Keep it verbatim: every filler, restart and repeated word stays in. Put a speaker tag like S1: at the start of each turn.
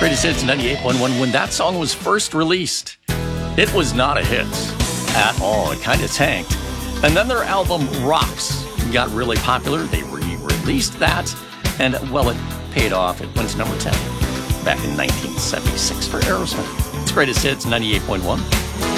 S1: Greatest Hits ninety-eight point one. When that song was first released, it was not a hit at all. It kind of tanked. And then their album Rocks got really popular. They re-released that, and, well, it paid off. It went to number ten back in nineteen seventy-six for Aerosmith. It's Greatest Hits ninety-eight point one.